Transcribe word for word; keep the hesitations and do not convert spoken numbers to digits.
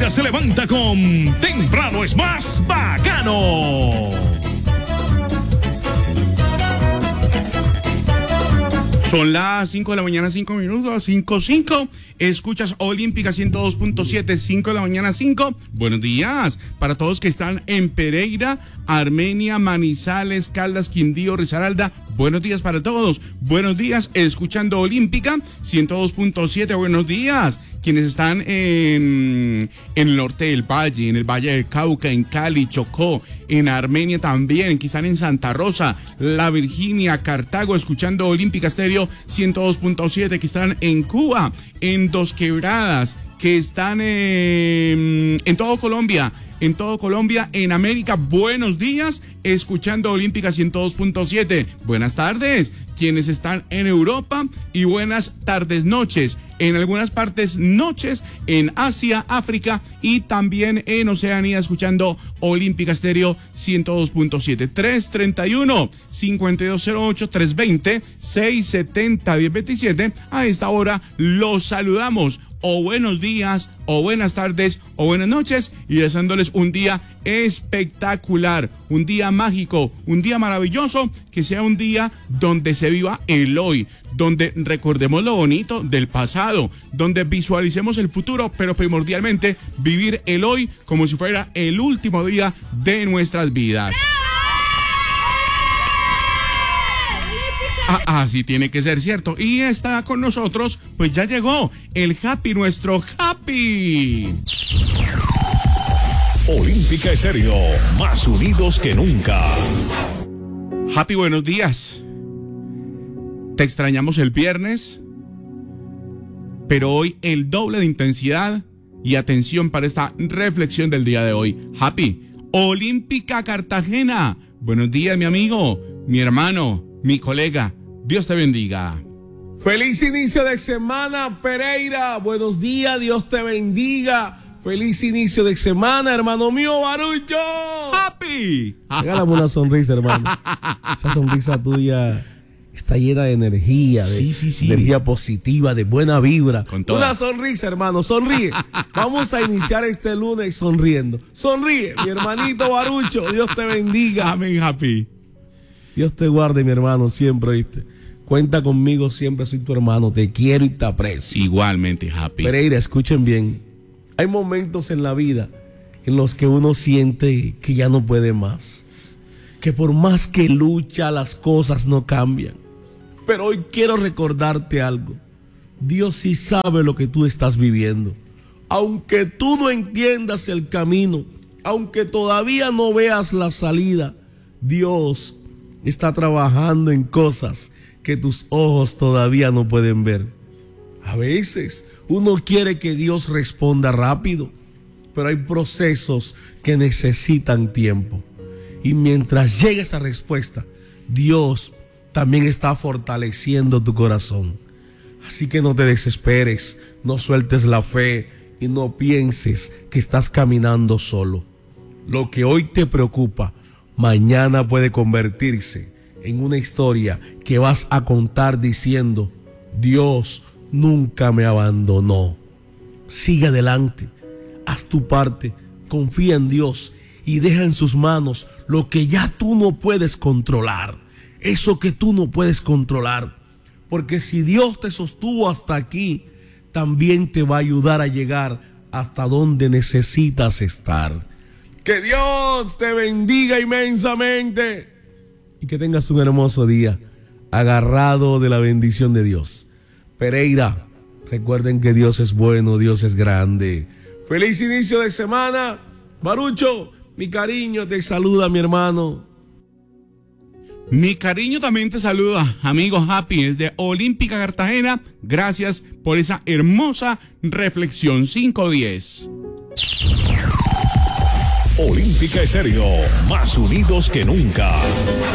Olímpica se levanta con Temprano es más bacano. Son las cinco de la mañana, cinco minutos, cinco, cinco. Escuchas Olímpica ciento dos punto siete, cinco de la mañana, cinco. Buenos días para todos que están en Pereira, Armenia, Manizales, Caldas, Quindío, Risaralda. Buenos días para todos. Buenos días, escuchando Olímpica ciento dos punto siete. Buenos días. Quienes están en, en el norte del valle, en el Valle del Cauca, en Cali, Chocó, en Armenia también, que están en Santa Rosa, La Virginia, Cartago, escuchando Olímpica Estéreo ciento dos punto siete, que están en Cuba, en Dos Quebradas, que están en, en todo Colombia, en todo Colombia, en América. Buenos días, escuchando Olímpica ciento dos punto siete. Buenas tardes, quienes están en Europa, y buenas tardes, noches, en algunas partes noches, en Asia, África y también en Oceanía, escuchando Olímpica Estéreo ciento dos punto siete. tres treinta y uno, cincuenta y dos cero ocho, tres veinte, seiscientos setenta, diez veintisiete. A esta hora los saludamos. O buenos días, o buenas tardes, o buenas noches, y deseándoles un día espectacular, un día mágico, un día maravilloso, que sea un día donde se viva el hoy, donde recordemos lo bonito del pasado, donde visualicemos el futuro, pero primordialmente vivir el hoy como si fuera el último día de nuestras vidas. Ah, así tiene que ser, cierto. Y está con nosotros, pues ya llegó el Happy, nuestro Happy. Olímpica Estéreo, más unidos que nunca. Happy, buenos días. Te extrañamos el viernes, pero hoy el doble de intensidad y atención para esta reflexión del día de hoy. Happy, Olímpica Cartagena. Buenos días, mi amigo, mi hermano, mi colega. Dios te bendiga. Feliz inicio de semana, Pereira. Buenos días, Dios te bendiga. Feliz inicio de semana, hermano mío, Barucho. ¡Happy! Regálame una sonrisa, hermano. Esa sonrisa tuya está llena de energía, de sí, sí, sí. energía positiva, de buena vibra. Con toda. Una sonrisa, hermano, sonríe. Vamos a iniciar este lunes sonriendo. Sonríe, mi hermanito Barucho. Dios te bendiga. Amén, Happy. Dios te guarde, mi hermano, siempre, ¿viste? Cuenta conmigo, siempre soy tu hermano, te quiero y te aprecio. Igualmente, Happy. Pereira, escuchen bien. Hay momentos en la vida en los que uno siente que ya no puede más, que por más que lucha las cosas no cambian. Pero hoy quiero recordarte algo. Dios sí sabe lo que tú estás viviendo. Aunque tú no entiendas el camino, aunque todavía no veas la salida, Dios está trabajando en cosas que tus ojos todavía no pueden ver. A veces uno quiere que Dios responda rápido, pero hay procesos que necesitan tiempo. Y mientras llegue esa respuesta, Dios también está fortaleciendo tu corazón. Así que no te desesperes, no sueltes la fe y no pienses que estás caminando solo. Lo que hoy te preocupa, mañana puede convertirse en una historia que vas a contar diciendo: Dios nunca me abandonó. Sigue adelante, haz tu parte, confía en Dios y deja en sus manos lo que ya tú no puedes controlar, eso que tú no puedes controlar, porque si Dios te sostuvo hasta aquí, también te va a ayudar a llegar hasta donde necesitas estar. Que Dios te bendiga inmensamente y que tengas un hermoso día agarrado de la bendición de Dios. Pereira, recuerden que Dios es bueno, Dios es grande. Feliz inicio de semana. Barucho, mi cariño, te saluda mi hermano. Mi cariño también te saluda, amigo Happy, desde Olímpica Cartagena. Gracias por esa hermosa reflexión. cinco diez. Olímpica Estéreo, más unidos que nunca.